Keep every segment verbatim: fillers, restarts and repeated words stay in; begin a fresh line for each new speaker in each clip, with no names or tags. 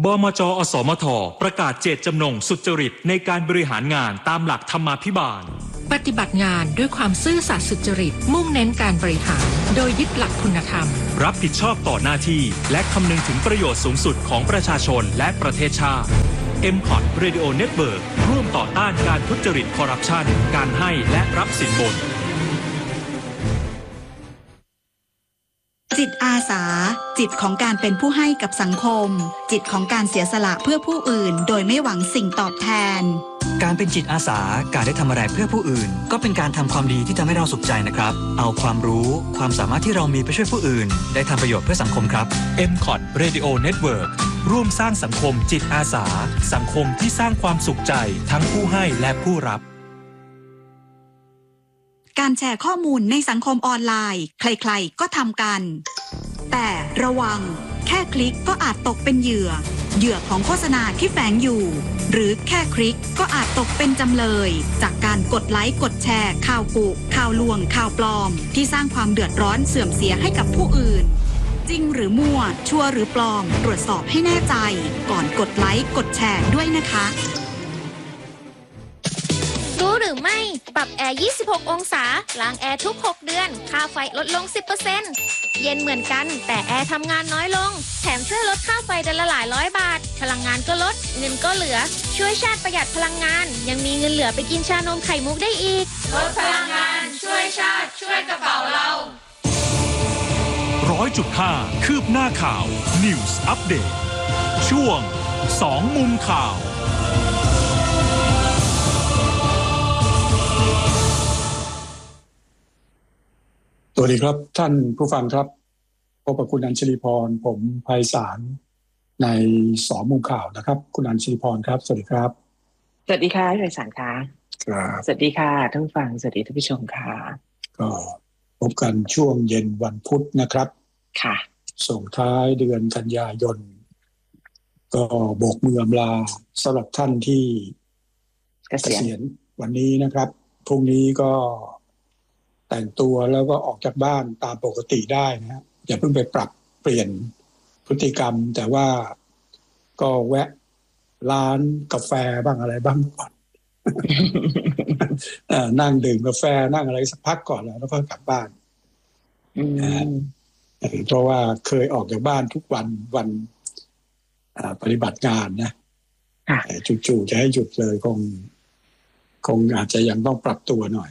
บมจ.อสมท.ประกาศเจตจำนงสุจริตในการบริหารงานตามหลักธรรมาภิบาล
ปฏิบัติงานด้วยความซื่อสัตย์สุจริตมุ่งเน้นการบริหารโดยยึดหลักคุณธรรม
รับผิดชอบต่อหน้าที่และคำนึงถึงประโยชน์สูงสุดของประชาชนและประเทศชาติ เอ็ม คอท Radio Network ร่วมต่อต้านการทุจริตคอร์รัปชันการให้และรับสินบน
จิตอาสาจิตของการเป็นผู้ให้กับสังคมจิตของการเสียสละเพื่อผู้อื่นโดยไม่หวังสิ่งตอบแทน
การเป็นจิตอาสาการได้ทำอะไรเพื่อผู้อื่นก็เป็นการทำความดีที่ทำให้เราสุขใจนะครับเอาความรู้ความสามารถที่เรามีไปช่วยผู้อื่นได้ทำประโยชน์เพื่อสังคมครับ
เอ็ม คอท Radio Network ร่วมสร้างสังคมจิตอาสาสังคมที่สร้างความสุขใจทั้งผู้ให้และผู้รับ
การแชร์ข้อมูลในสังคมออนไลน์ใครๆก็ทำกันแต่ระวังแค่คลิกก็อาจตกเป็นเหยื่อเหยื่อของโฆษณาที่แฝงอยู่หรือแค่คลิกก็อาจตกเป็นจำเลยจากการกดไลค์กดแชร์ข่าวกุข่าวลวงข่าวปลอมที่สร้างความเดือดร้อนเสื่อมเสียให้กับผู้อื่นจริงหรือมั่วชัวร์หรือปลอมตรวจสอบให้แน่ใจก่อนกดไลค์กดแชร์ด้วยนะคะ
รู้หรือไม่ปรับแอร์ยี่สิบหกองศาล้างแอร์ทุกหกเดือนค่าไฟลดลง สิบเปอร์เซ็นต์ เย็นเหมือนกันแต่แอร์ทำงานน้อยลงแถมช่วยลดค่าไฟเดือนละหลายร้อยบาทพลังงานก็ลดเงินก็เหลือช่วยชาติประหยัดพลังงานยังมีเงินเหลือไปกินชานมไข่มุกได้อีกลดพลังงานช่วยชาติช่วยกระเป๋าเรา
ร้อยจุดห้าคืบหน้าข่าว News Update ช่วงสองมุมข่าว
สวัสดีครับท่านผู้ฟังครับพบกับคุณอัญชลีพรผมไพศาลในสองมุมข่าวนะครับคุณอัญชลีพรครับสวัสดีครับ
สวัสดีค่ะไพศาลค่ะ
ครับ
สวัสดีค่ะท่านผู้ฟังสวัสดีท่านผู้ชมค่ะ
ก็พบกันช่วงเย็นวันพุธนะครับ
ค่ะ
ส่งท้ายเดือนกันยายนก็โบกมืออำลาสำหรับท่านที่เกษียณวันนี้นะครับพรุ่งนี้ก็แต่งตัวแล้วก็ออกจากบ้านตามปกติได้นะอย่าเพิ่งไปปรับเปลี่ยนพฤติกรรมแต่ว่าก็แวะร้านกาแฟบ้างอะไรบ้างก่อน นั่งดื่มกาแฟนั่งอะไรสักพักก่อนแล้วก็กลับบ้านเพราะว่าเคยออกจากบ้านทุกวันวันปฏิบัติงานนะจู่ๆจะให้หยุดเลยคงคงอาจจะยังต้องปรับตัวหน่อย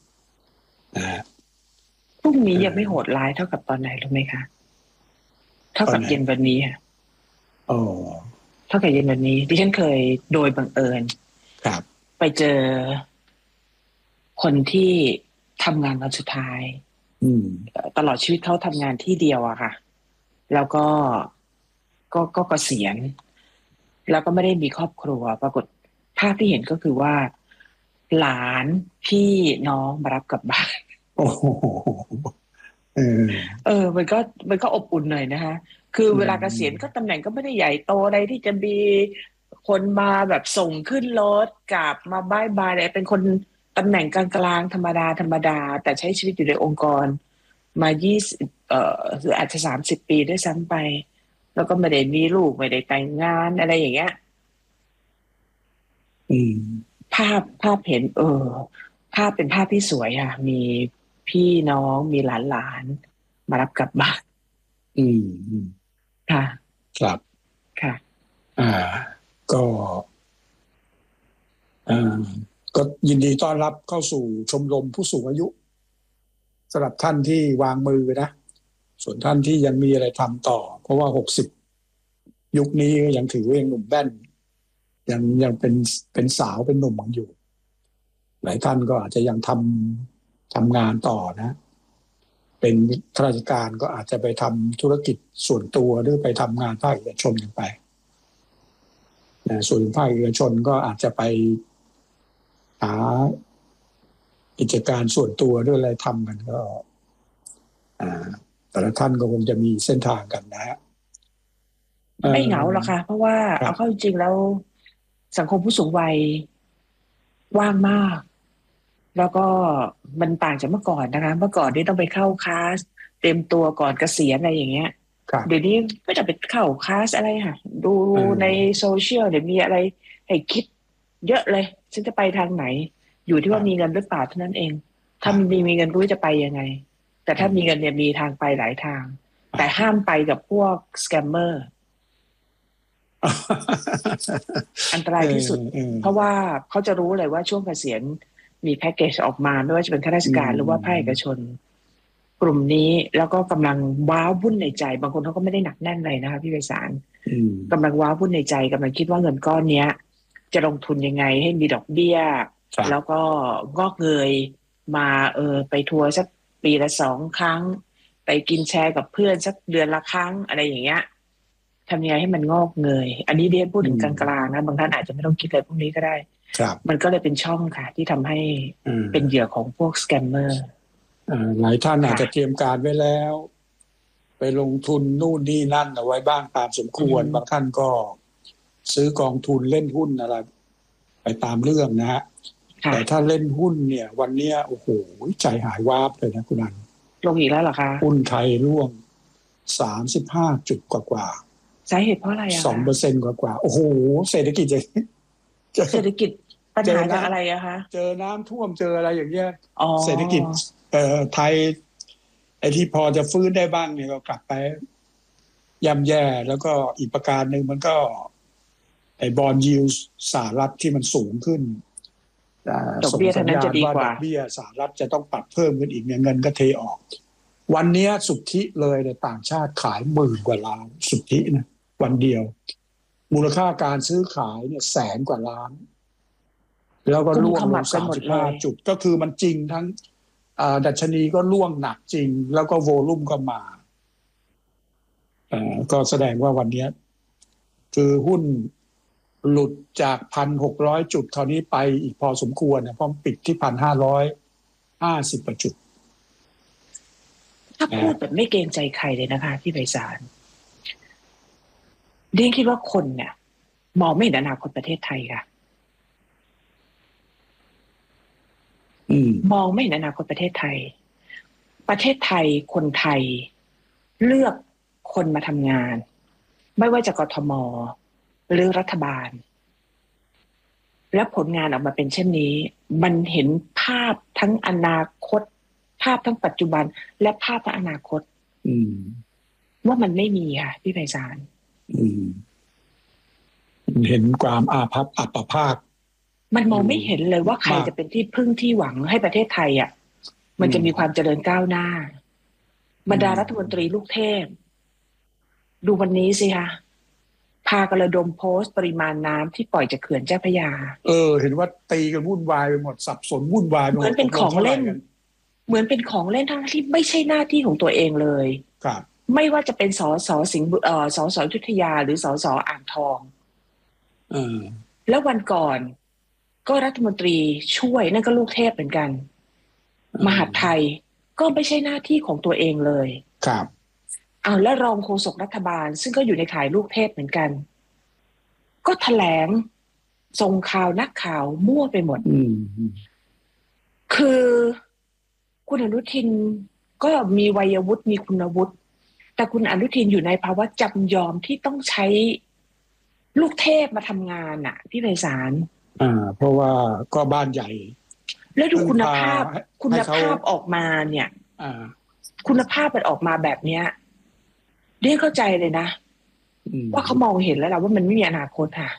พรุ่งนี้ยังไม่โหดร้ายเท่ากับตอนไหนรู้ไหมคะเท่ากับเย็นวันนี้ค่ะ
อ๋อ
เท่ากับเย็นวันนี้ดิฉันเคยโดยบังเอิญ
ครับ
ไปเจอคนที่ทำงานวันสุดท้าย
อืม
ตลอดชีวิตเขาทำงานที่เดียวอะค่ะแล้วก็ก็ก็เกษียณแล้วก็ไม่ได้มีครอบครัวปรากฏภาพที่เห็นก็คือว่าหลานพี่น้องมารับกลับบ้าน
โอ้โหเออ
เออมันก็มันก็อบอุ่นหน่อยนะคะคือเวลาเกษียณก็ตำแหน่งก็ไม่ได้ใหญ่โตอะไรที่จะมีคนมาแบบส่งขึ้นรถกลับมาบายบายอะไรเป็นคนตำแหน่งกลางๆธรรมดาธรรมดาแต่ใช้ชีวิตอยู่ในองค์กรมายี่สิบเอ่อหรืออาจจะสามสิบปีด้วยซ้ำไปแล้วก็ไม่ได้มีลูกไม่ได้แต่งงานอะไรอย่างเงี้ย
อืม
ภาพภาพเห็นเออภาพเป็นภาพที่สวยอ่ะมีพี่น้องมีหลานๆมารับกลับบ้าน
อืม
ค่ะ
ครับ
ค่ะ
อ่าก็อ่าก็ยินดีต้อนรับเข้าสู่ชมรมผู้สูงอายุสำหรับท่านที่วางมือนะส่วนท่านที่ยังมีอะไรทำต่อเพราะว่าหกสิบยุคนี้ยังถือว่ายังหนุ่มแบ้นยังยังเป็นเป็นสาวเป็นหนุ่มอยู่หลายท่านก็อาจจะยังทำทำงานต่อนะเป็นข้าราชการก็อาจจะไปทำธุรกิจส่วนตัวหรือไปทำงานภาคเอกชนกันไปนะส่วนภาคเอกชนก็อาจจะไปหากิจการส่วนตัวด้วยอะไรทำกันก็แต่ละท่านก็คงจะมีเส้นทางกันนะฮะ
ไม่เหงาหรอกค่ะเพราะว่าเอาเข้าจริงๆแล้วสังคมผู้สูงวัยว่างมากแล้วก็มันต่างจากเมื่อก่อนนะคะเมื่อก่อนนี่ต้องไปเข้าคลาสเตรียมตัวก่อนเกษียณอะไรอย่างเงี้ยเดี๋ยวนี้ก็จะไปเข้าคลาสอะไรค่ะดูในโซเชียลเดี๋ยวมีอะไรให้คิดเยอะเลยฉันจะไปทางไหนอยู่ที่ว่ามีเงินหรือเปล่าเท่านั้นเองถ้ามีมีเงินรู้จะไปยังไงแต่ถ้ามีเงินเนี่ยมีทางไปหลายทางแต่ห้ามไปกับพวกสแกมเมอร์อันตรายที่สุดเพราะว่าเขาจะรู้เลยว่าช่วงเกษียณมีแพ็กเกจออกมาไม่ว่าจะเป็นข้าราชการหรือว่าภาคเอกชนกลุ่มนี้แล้วก็กำลังว้าวุ่นในใจบางคนเขาก็ไม่ได้หนักแน่นเลยนะคะพี่ไพศาลกำลังว้าวุ่นในใจกำลังคิดว่าเงินก้อนเนี้ยจะลงทุนยังไงให้มีดอกเบี้ยแล้วก็งอกเงยมาเออไปทัวร์สักปีละสองครั้งไปกินแชร์กับเพื่อนสักเดือนละครั้งอะไรอย่างเงี้ยทำยังไงให้มันงอกเงยอันนี้เรียนพูดถึงกลางๆนะบางท่านอาจจะไม่ต้องคิดอะไรพวกนี้ก็ได้มันก็เลยเป็นช่องค่ะที่ทำให้เป็นเหยื่อของพวกสแกมเมอร์
หลายท่านอาจจะเตรียมการไว้แล้วไปลงทุนนู่นนี่นั่นเอาไว้บ้างตามสมควรบางท่านก็ซื้อกองทุนเล่นหุ้นอะไรไปตามเรื่องนะฮะแต่ถ้าเล่นหุ้นเนี่ยวันนี้โอ้โหใจหายวาบเลยนะคุณอัน
ลงอีกแล้วเหรอคะ
หุ้นไทยร่วงสามสิบห้าจุดกว่า
ๆสาเหตุเพราะอะไรอะ
สองเปอร์เซ็นต์ กว่าๆโอ้โหเศรษฐกิจจะ
เศรษฐกิจปัญหาจากอะไรอะคะ
เจอน้ำท่วมเจออะไรอย่างเงี้ยเศรษฐกิจเอ่อไทยไอ้ที่พอจะฟื้นได้บ้างเนี่ยก็กลับไปย่ำแย่แล้วก็อีกประการหนึ่งมันก็ไอ้บอนด์ยิลด์สหรัฐที่มันสูงขึ้น
ดอกเบี้ยเท่านั้นจะดีกว่า
ดอกเบี้ยสหรัฐจะต้องปรับเพิ่มขึ้นอีกเนี่ยเงินก็เทออกวันนี้สุทธิเลยในต่างชาติขายหมื่นกว่าล้านสุทธินะวันเดียวมูลค่าการซื้อขายเนี่ยแสนกว่าล้านแล้วก็ร่วงลงสามสิบห้าจุดก็คือมันจริงทั้งดัชนีก็ร่วงหนักจริงแล้วก็โวลุ่มก็มาก็แสดงว่าวันนี้คือหุ้นหลุดจาก หนึ่งพันหกร้อย จุดคราวนี้ไปอีกพอสมควรนะเพราะปิดที่ หนึ่งพันห้าร้อยห้าสิบ จุด
ถ้าพูดแบบไม่เกรงใจใครเลยนะคะพี่ไพศาลเรียนคิดว่าคนเนี่ยมองไม่เห็นอนาคตประเทศไทยค่ะมองไม่เห็นอนาคตประเทศไทยประเทศไทยคนไทยเลือกคนมาทำงานไม่ว่าจะกทมหรือรัฐบาลและผลงานออกมาเป็นเช่นนี้มันเห็นภาพทั้งอนาคตภาพทั้งปัจจุบันและภาพทั้งอนาคตว่ามันไม่มีค่ะพี่ไพศาล
เห็นความอาภัพอับภาค
มันมองไม่เห็นเลยว่าใครจะเป็นที่พึ่งที่หวังให้ประเทศไทยอ่ะมันจะมีความเจริญก้าวหน้าบรรดารัฐมนตรีลูกเทพดูวันนี้สิคะพากันระดมโพสต์ปริมาณน้ำที่ปล่อยจากเขื่อนเจ้าพระยา
เออเห็นว่าตีกันวุ่นวายไปหมดสับสนวุ่นวาย
เหมือนเป็นของเล่นเหมือนเป็นของเล่นทั้งที่ไม่ใช่หน้าที่ของตัวเองเลย
ครับ
ไม่ว่าจะเป็นสสสิงห์เอ่อสสอยุธยาหรือสสอ่างทอง
เออ
แล้ววันก่อนก็รัฐมนตรีช่วยนั่นก็ลูกเทพเหมือนกันมหาดไทยก็ไม่ใช่หน้าที่ของตัวเองเลย
ครับ
อ้าวแล้วรองโฆษกรัฐบาลซึ่งก็อยู่ในข่ายลูกเทพเหมือนกันก็แถลงส่งข่าวนักข่าวมั่วไปหมดคือคุณอนุทินก็มีวัยวุฒิมีคุณวุฒิแต่คุณอนุทินอยู่ในภาวะจำยอมที่ต้องใช้ลูกเทพมาทำงานน่ะพี่ไพศาล
อ่าเพราะว่าก็บ้านใหญ่
แล้วดูคุณภาพคุณภาพออกมาเนี่ยคุณภาพมันออกมาแบบเนี้ยเรียกเข้าใจเลยนะว่าเขามองเห็นแล้วล่ะว่ามันไม่มีอนาคตค่ะ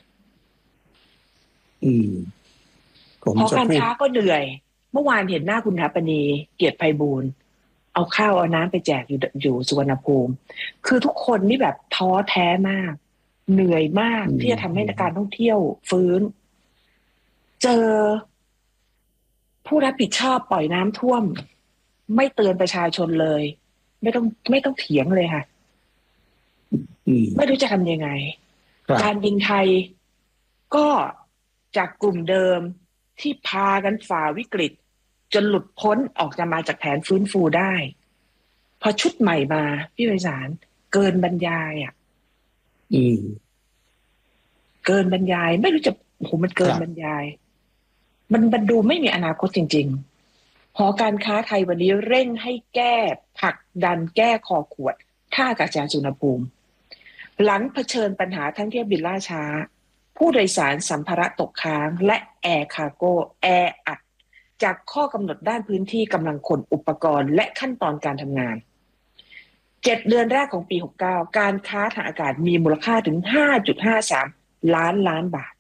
เพราะการค้าก็เหนื่อยเมื่อวานเห็นหน้าคุณทัปนีเกียรติไพบูลย์เอาข้าวเอาน้ำไปแจกอยู่อยู่สุวรรณภูมิคือทุกคนนี่แบบท้อแท้มากเหนื่อยมากที่จะทำให้การท่องเที่ยวฟื้นเจอผู้รับผิดชอบปล่อยน้ำท่วมไม่เตือนประชาชนเลยไม่ต้องไม่ต้องเถียงเลยค่ะไม่รู้จะทำยังไงการบินไทยก็จากกลุ่มเดิมที่พากันฝ่าวิกฤตจนหลุดพ้นออกจะมาจากแผนฟื้นฟูได้พอชุดใหม่มาพี่ไพศาลเกินบรรยายอ่ะเกินบรรยายไม่รู้จะโอ้โหมันเกินบรรยายมันมันดูไม่มีอนาคตจริงๆหอการค้าไทยวันนี้เร่งให้แก้ผลักดันแก้คอขวดท่าอากาศยานสุวรรณภูมิหลังเผชิญปัญหาทั้งเที่ยวบินล่าช้าผู้โดยสารสัมภาระตกค้างและแอร์คาร์โก้แออัดจากข้อกำหนดด้านพื้นที่กำลังขนอุปกรณ์และขั้นตอนการทำงานเจ็ดเดือนแรกของปีหกสิบเก้าการค้าทางอากาศมีมูลค่าถึง ห้าจุดห้าสาม ล้านล้านบาท